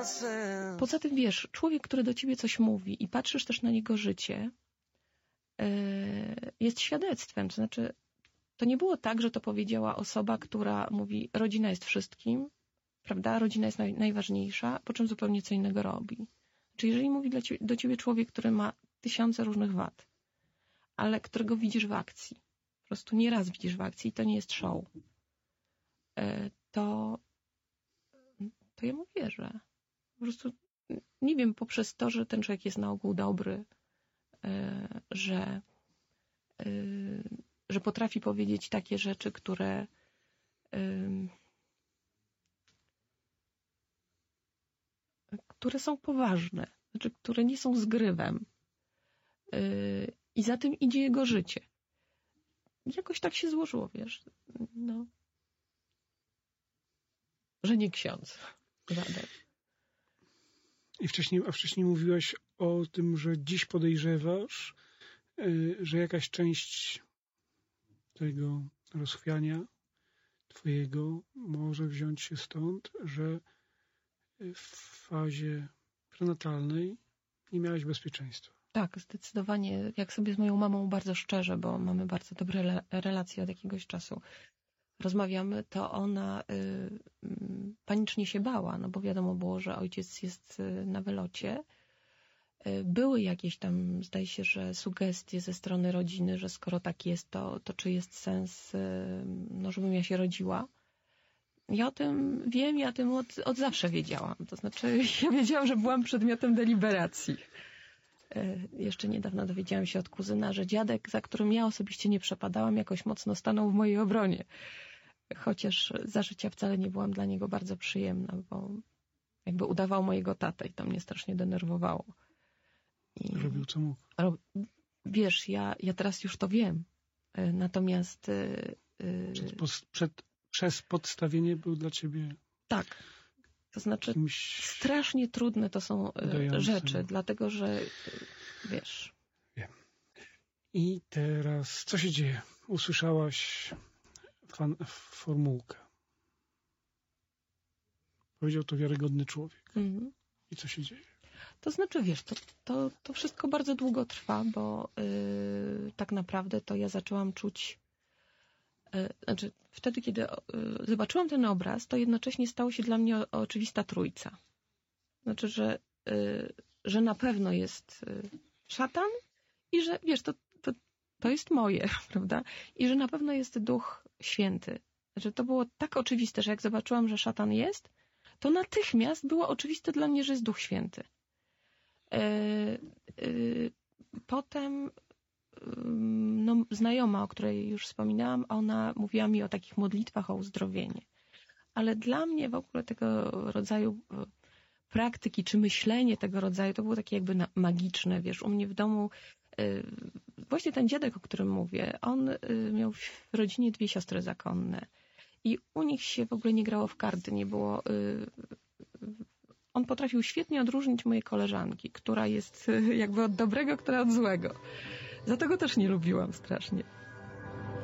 Poza tym wiesz, człowiek, który do ciebie coś mówi i patrzysz też na niego życie, jest świadectwem. To znaczy, to nie było tak, że to powiedziała osoba, która mówi, rodzina jest wszystkim, prawda? Rodzina jest najważniejsza, po czym zupełnie co innego robi. Czyli jeżeli mówi do ciebie człowiek, który ma tysiące różnych wad, ale którego widzisz w akcji, po prostu nieraz widzisz w akcji i to nie jest show, to ja mu wierzę. Po prostu, nie wiem, poprzez to, że ten człowiek jest na ogół dobry, że potrafi powiedzieć takie rzeczy, które są poważne, znaczy, które nie są zgrywem. I za tym idzie jego życie. Jakoś tak się złożyło, wiesz, no, że nie ksiądz. Żaden. I wcześniej mówiłaś o tym, że dziś podejrzewasz, że jakaś część tego rozchwiania twojego może wziąć się stąd, że w fazie prenatalnej nie miałaś bezpieczeństwa. Tak, zdecydowanie. Jak sobie z moją mamą bardzo szczerze, bo mamy bardzo dobre relacje od jakiegoś czasu, rozmawiamy, to ona panicznie się bała, no bo wiadomo było, że ojciec jest na wylocie. Były jakieś tam, zdaje się, że sugestie ze strony rodziny, że skoro tak jest, to czy jest sens, no, żebym ja się rodziła. Ja o tym wiem, ja o tym od zawsze wiedziałam. To znaczy, ja wiedziałam, że byłam przedmiotem deliberacji. Jeszcze niedawno dowiedziałam się od kuzyna, że dziadek, za którym ja osobiście nie przepadałam, jakoś mocno stanął w mojej obronie. Chociaż za życia wcale nie byłam dla niego bardzo przyjemna, bo jakby udawał mojego tatę i to mnie strasznie denerwowało. Robił co mógł. Wiesz, ja teraz już to wiem. Natomiast... Przez podstawienie był dla ciebie... Tak. To znaczy strasznie trudne to są rzeczy, dlatego że wiesz... Wiem. I teraz co się dzieje? Usłyszałaś formułkę. Powiedział to wiarygodny człowiek. Mhm. I co się dzieje? To znaczy, wiesz, to wszystko bardzo długo trwa, bo tak naprawdę to ja zaczęłam czuć... Znaczy, wtedy, kiedy zobaczyłam ten obraz, to jednocześnie stało się dla mnie oczywista trójca. Znaczy, że na pewno jest szatan i że, wiesz, to jest moje, prawda? I że na pewno jest Duch Święty. Że to było tak oczywiste, że jak zobaczyłam, że szatan jest, to natychmiast było oczywiste dla mnie, że jest Duch Święty. Potem no, znajoma, o której już wspominałam, ona mówiła mi o takich modlitwach o uzdrowienie. Ale dla mnie w ogóle tego rodzaju praktyki, czy myślenie tego rodzaju, to było takie jakby magiczne, wiesz, u mnie w domu właśnie ten dziadek, o którym mówię, on miał w rodzinie 2 siostry zakonne i u nich się w ogóle nie grało w karty, nie było... On potrafił świetnie odróżnić moje koleżanki, która jest jakby od dobrego, która od złego. Za tego też nie lubiłam strasznie.